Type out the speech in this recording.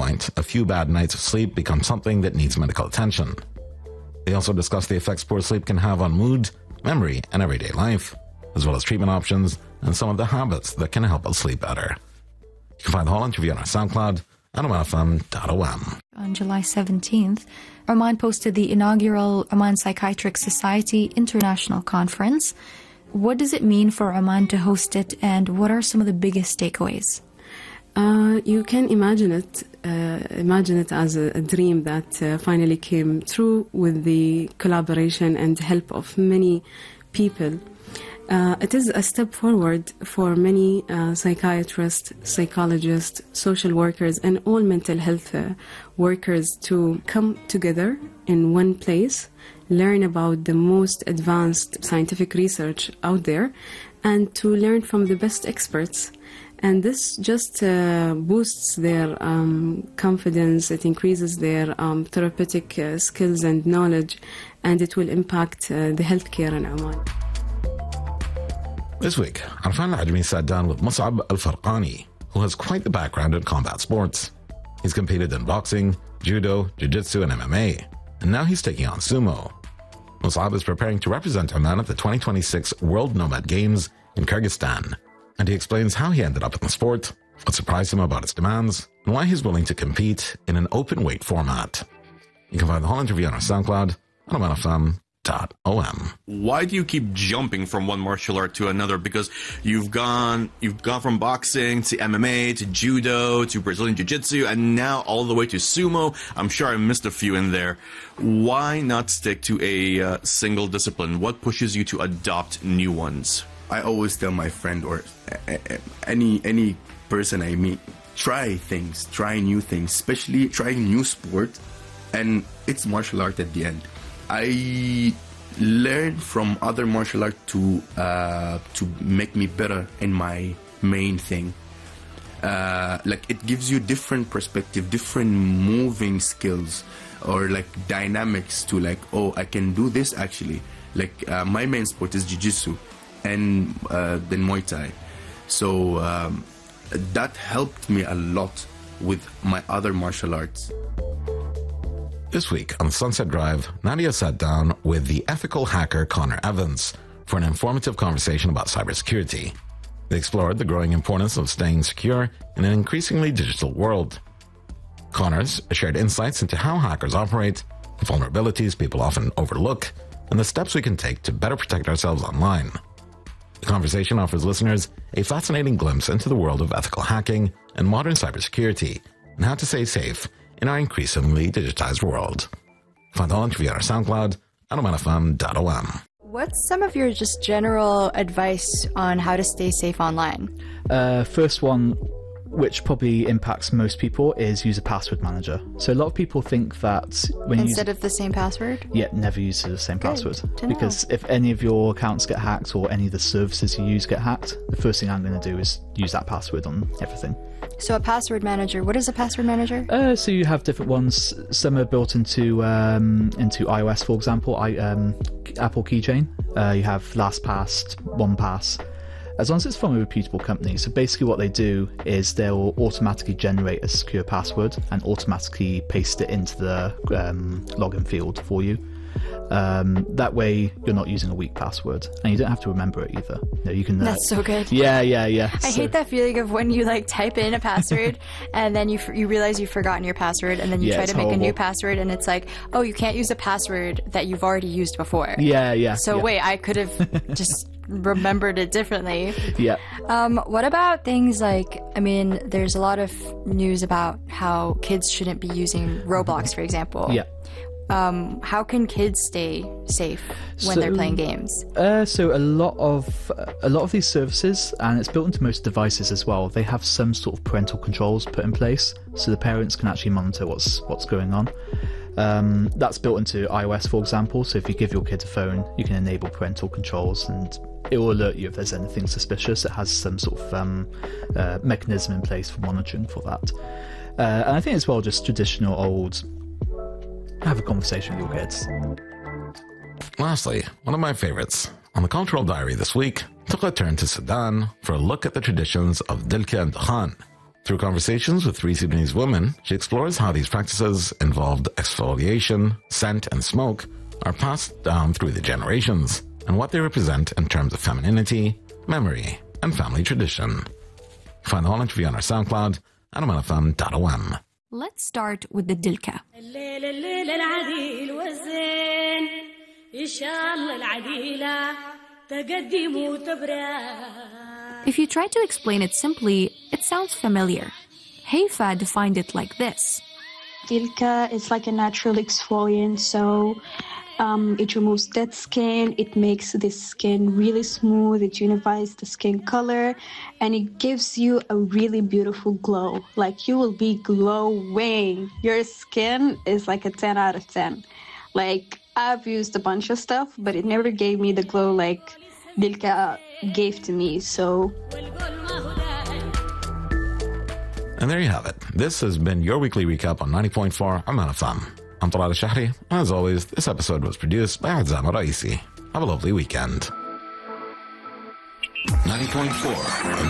point, a few bad nights of sleep become something that needs medical attention. They also discuss the effects poor sleep can have on mood, memory, and everyday life, as well as treatment options and some of the habits that can help us sleep better. You can find the whole interview on our SoundCloud at omanfm.om. On July 17th, Oman posted the inaugural Oman Psychiatric Society International Conference. What does it mean for Oman to host it, and what are some of the biggest takeaways? You can imagine it as a dream that finally came true with the collaboration and help of many people. It is a step forward for many psychiatrists, psychologists, social workers, and all mental health workers to come together in one place, learn about the most advanced scientific research out there, and to learn from the best experts. And this just boosts their confidence, it increases their therapeutic skills and knowledge, and it will impact the healthcare in Oman. This week, Arfan Al-Ajmi sat down with Mus'ab Al-Farqani, who has quite the background in combat sports. He's competed in boxing, judo, jiu-jitsu, and MMA, and now he's taking on sumo. Mus'ab is preparing to represent Oman at the 2026 World Nomad Games in Kyrgyzstan, and he explains how he ended up in the sport, what surprised him about its demands, and why he's willing to compete in an open weight format. You can find the whole interview on our SoundCloud on omanfm.om. Why do you keep jumping from one martial art to another? Because you've gone from boxing to MMA to judo to Brazilian jiu-jitsu and now all the way to sumo. I'm sure I missed a few in there. Why not stick to a single discipline? What pushes you to adopt new ones? I always tell my friend or any person I meet, try things, try new things, especially try new sport, and it's martial art at the end. I learn from other martial art to make me better in my main thing. Like it gives you different perspective, different moving skills, or like dynamics to like, oh, I can do this actually. Like my main sport is jiu-jitsu and then Muay Thai. So that helped me a lot with my other martial arts. This week on Sunset Drive, Nadia sat down with the ethical hacker Connor Evans for an informative conversation about cybersecurity. They explored the growing importance of staying secure in an increasingly digital world. Connors shared insights into how hackers operate, the vulnerabilities people often overlook, and the steps we can take to better protect ourselves online. The conversation offers listeners a fascinating glimpse into the world of ethical hacking and modern cybersecurity, and how to stay safe in our increasingly digitized world. Find the whole interview on our SoundCloud at omanfm.om. What's some of your just general advice on how to stay safe online? First one, which probably impacts most people, is use a password manager. So a lot of people think that when instead of the same password? Yeah, never use the same password. Because if any of your accounts get hacked or any of the services you use get hacked, the first thing I'm going to do is use that password on everything. So a password manager, what is a password manager? So you have different ones. Some are built into iOS, for example, Apple Keychain. You have LastPass, OnePass. As long as it's from a reputable company. So basically what they do is they'll automatically generate a secure password and automatically paste it into the login field for you. That way you're not using a weak password, and you don't have to remember it either. No, you can. That's so good. Yeah. I hate that feeling of when you like type in a password and then you realize you've forgotten your password, and then you try to make a new password, and it's like, oh, you can't use a password that you've already used before. Yeah. So wait, I could have just remembered it differently. Yeah. What about things like, I mean, there's a lot of news about how kids shouldn't be using Roblox, for example. Yeah. How can kids stay safe when they're playing games? So a lot of these services, and it's built into most devices as well, they have some sort of parental controls put in place, so the parents can actually monitor what's going on. That's built into iOS, for example. So if you give your kid a phone, you can enable parental controls, and it will alert you if there's anything suspicious. It has some sort of mechanism in place for monitoring for that. And I think as well, just traditional old, have a conversation with your kids. Lastly, one of my favorites, on the Cultural Diary this week, took a turn to Sudan for a look at the traditions of Dilka and Dukhan. Through conversations with 3 Sudanese women, she explores how these practices involved exfoliation, scent, and smoke are passed down through the generations, and what they represent in terms of femininity, memory, and family tradition. Find the whole interview on our SoundCloud at omanfm.om. Let's start with the dilka. If you try to explain it simply, it sounds familiar. Heifa defined it like this. Dilka is like a natural exfoliant, so it removes dead skin, it makes the skin really smooth, it unifies the skin color, and it gives you a really beautiful glow. Like, you will be glowing. Your skin is like a 10 out of 10. Like, I've used a bunch of stuff, but it never gave me the glow like Dilka gave to me, so... And there you have it. This has been your weekly recap on 90.4 Oman FM. I'm Talal Al-Shahri, and as always, this episode was produced by Azam Raisi. Have a lovely weekend. 90.4